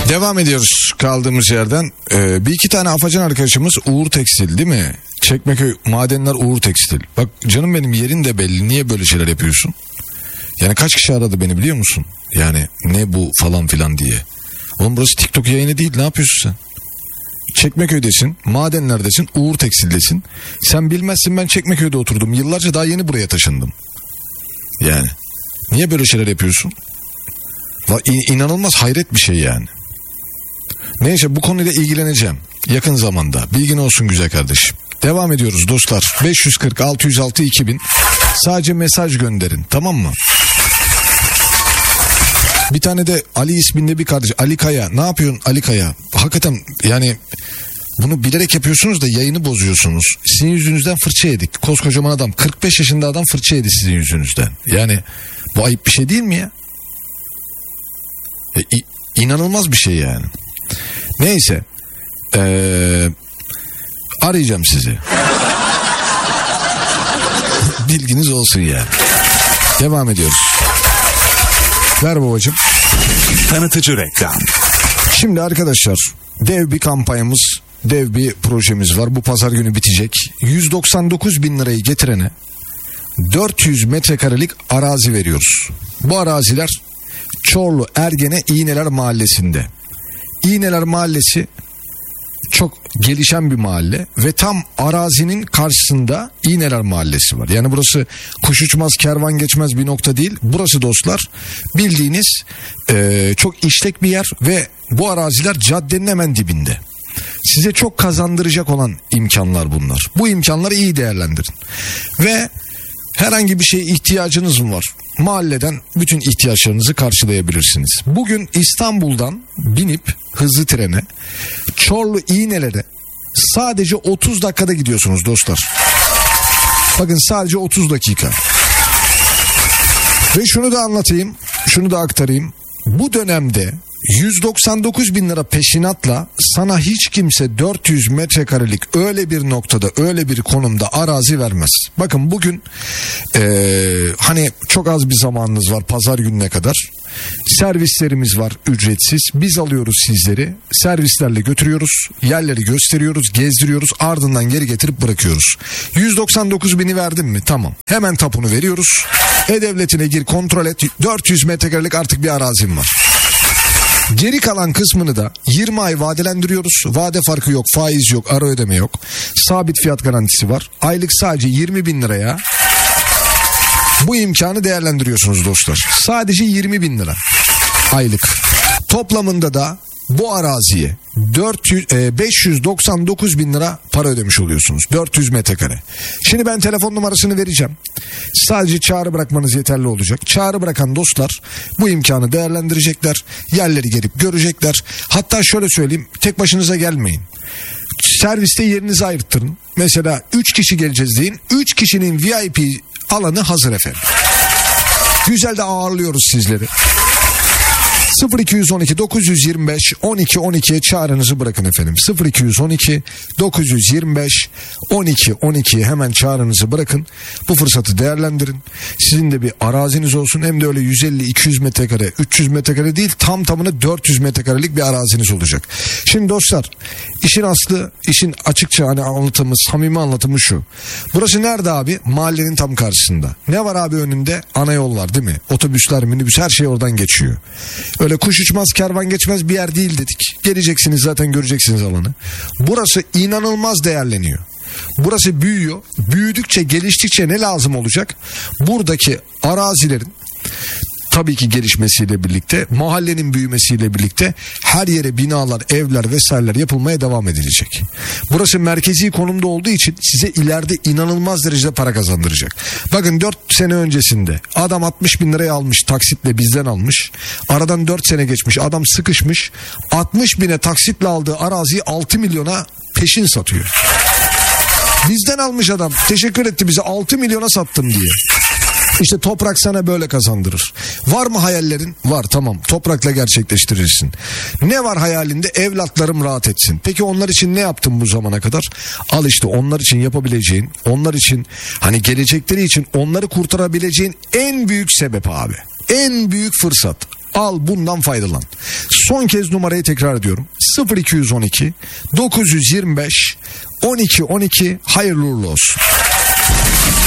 Devam ediyoruz kaldığımız yerden. Bir iki tane afacan arkadaşımız Uğur Tekstil değil mi? Çekmeköy Madenler Uğur Tekstil. Bak canım benim, yerin de belli. Niye böyle şeyler yapıyorsun? Yani kaç kişi aradı beni biliyor musun? Yani ne bu falan filan diye. Oğlum burası TikTok yayını değil, ne yapıyorsun sen? Çekmeköy'desin, Madenler'desin, Uğur Tekstil'desin. Sen bilmezsin, ben Çekmeköy'de oturdum. Yıllarca daha yeni buraya taşındım. Yani niye böyle şeyler yapıyorsun? İnanılmaz hayret bir şey yani. Neyse, bu konuyla ilgileneceğim yakın zamanda. Bilgin olsun güzel kardeşim. Devam ediyoruz dostlar. 540 606 2000. Sadece mesaj gönderin, tamam mı? Bir tane de Ali isminde bir kardeş, Ali Kaya. Ne yapıyorsun Ali Kaya? Hakikaten yani bunu bilerek yapıyorsunuz da yayını bozuyorsunuz. Sizin yüzünüzden fırça yedik. Koskocaman adam, 45 yaşında adam fırça yedi sizin yüzünüzden. Yani bu ayıp bir şey değil mi ya? İnanılmaz bir şey yani. Neyse. Arayacağım sizi. Bilginiz olsun yani. Devam ediyoruz. Ver babacığım. Tanıtıcı reklam. Şimdi arkadaşlar, dev bir kampanyamız, dev bir projemiz var. Bu pazar günü bitecek. 199 bin lirayı getirene 400 metrekarelik arazi veriyoruz. Bu araziler Çorlu Ergene İğneler Mahallesi'nde. İğneler Mahallesi çok gelişen bir mahalle ve tam arazinin karşısında İğneler Mahallesi var. Yani burası kuş uçmaz kervan geçmez bir nokta değil. Burası dostlar bildiğiniz çok işlek bir yer ve bu araziler caddenin hemen dibinde. Size çok kazandıracak olan imkanlar bunlar. Bu imkanları iyi değerlendirin. Ve herhangi bir şeye ihtiyacınız mı var? Mahalleden bütün ihtiyaçlarınızı karşılayabilirsiniz. Bugün İstanbul'dan binip hızlı trene Çorlu İğneler'e sadece 30 dakikada gidiyorsunuz dostlar. Bakın sadece 30 dakika. Ve şunu da anlatayım, şunu da aktarayım. Bu dönemde 199 bin lira peşinatla sana hiç kimse 400 metrekarelik öyle bir noktada, öyle bir konumda arazi vermez. Bakın bugün hani çok az bir zamanınız var pazar gününe kadar. Servislerimiz var ücretsiz. Biz alıyoruz sizleri, servislerle götürüyoruz, yerleri gösteriyoruz, gezdiriyoruz, ardından geri getirip bırakıyoruz. 199 bini verdin mi? Tamam. Hemen tapunu veriyoruz. E-Devleti'ne gir, kontrol et. 400 metrekarelik artık bir arazim var. Geri kalan kısmını da 20 ay vadelendiriyoruz. Vade farkı yok, faiz yok, ara ödeme yok. Sabit fiyat garantisi var. Aylık sadece 20 bin liraya bu imkanı değerlendiriyorsunuz dostlar. Sadece 20 bin lira aylık. Toplamında da bu araziye 599 bin lira para ödemiş oluyorsunuz. 400 metrekare. Şimdi ben telefon numarasını vereceğim. Sadece çağrı bırakmanız yeterli olacak. Çağrı bırakan dostlar bu imkanı değerlendirecekler. Yerleri gelip görecekler. Hatta şöyle söyleyeyim, tek başınıza gelmeyin. Serviste yerinizi ayırttırın. Mesela 3 kişi geleceğiz deyin. 3 kişinin VIP alanı hazır efendim. Güzel de ağırlıyoruz sizleri. 0212 925 12 12'ye çağrınızı bırakın efendim. 0212 925 12 12'ye hemen çağrınızı bırakın. Bu fırsatı değerlendirin. Sizin de bir araziniz olsun. Hem de öyle 150-200 metrekare, 300 metrekare değil, tam tamına 400 metrekarelik bir araziniz olacak. Şimdi dostlar, işin aslı, işin açıkça hani anlatımı, samimi anlatımı şu. Burası nerede abi? Mahallenin tam karşısında. Ne var abi önünde? Ana yol var değil mi? Otobüsler, minibüs, her şey oradan geçiyor. Öyle kuş uçmaz kervan geçmez bir yer değil dedik. Geleceksiniz zaten, göreceksiniz alanı. Burası inanılmaz değerleniyor. Burası büyüyor. Büyüdükçe, geliştikçe ne lazım olacak? Buradaki arazilerin tabii ki gelişmesiyle birlikte, mahallenin büyümesiyle birlikte her yere binalar, evler vesaireler yapılmaya devam edilecek. Burası merkezi konumda olduğu için size ileride inanılmaz derecede para kazandıracak. Bakın 4 sene öncesinde adam 60 bin liraya almış, taksitle bizden almış. Aradan 4 sene geçmiş, adam sıkışmış. 60 bine taksitle aldığı araziyi 6 milyona peşin satıyor. Bizden almış adam, teşekkür etti bize, 6 milyona sattım diye. İşte toprak sana böyle kazandırır. Var mı hayallerin? Var, tamam. Toprakla gerçekleştirirsin. Ne var hayalinde? Evlatlarım rahat etsin. Peki onlar için ne yaptın bu zamana kadar? Al işte onlar için yapabileceğin, onlar için hani gelecekleri için onları kurtarabileceğin en büyük sebep abi. En büyük fırsat. Al bundan faydalan. Son kez numarayı tekrar ediyorum. 0212 925 12 12 hayırlı uğurlu olsun.